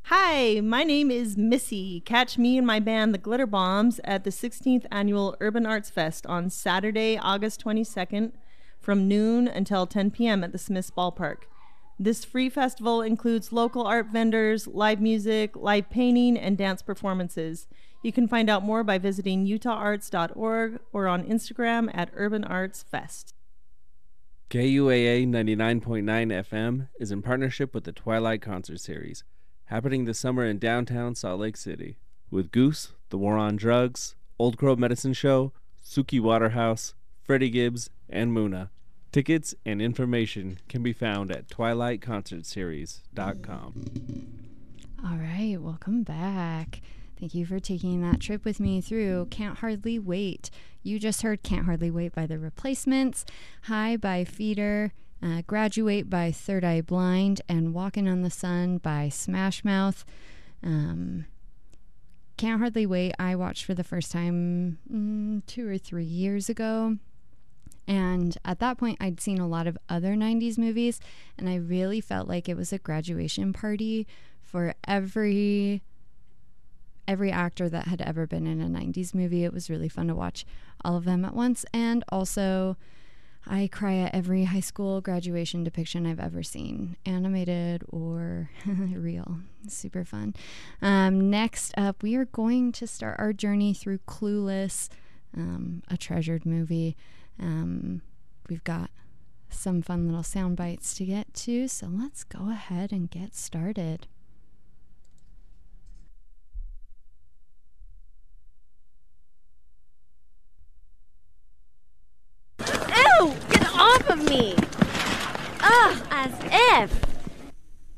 Hi, my name is Missy. Catch me and my band, the Glitter Bombs, at the 16th Annual Urban Arts Fest on Saturday, August 22nd from noon until 10 p.m. at the Smiths Ballpark. This free festival includes local art vendors, live music, live painting, and dance performances. You can find out more by visiting utaharts.org or on Instagram at Urban Arts Fest. KUAA 99.9 FM is in partnership with the Twilight Concert Series, happening this summer in downtown Salt Lake City, with Goose, The War on Drugs, Old Crow Medicine Show, Suki Waterhouse, Freddie Gibbs, and Muna. Tickets and information can be found at twilightconcertseries.com. All right, welcome back. Thank you for taking that trip with me through Can't Hardly Wait. You just heard Can't Hardly Wait by The Replacements, High by Feeder, Graduate by Third Eye Blind, and Walking on the Sun by Smash Mouth. Can't Hardly Wait I watched for the first time 2 or 3 years ago. And at that point, I'd seen a lot of other 90s movies, and I really felt like it was a graduation party for every actor that had ever been in a 90s movie. It was really fun to watch all of them at once. And also, I cry at every high school graduation depiction I've ever seen, animated or real. Super fun. Next up, we are going to start our journey through Clueless, a treasured movie. We've got some fun little sound bites to get to, so let's go ahead and get started. Ew! Get off of me! Ugh, as if!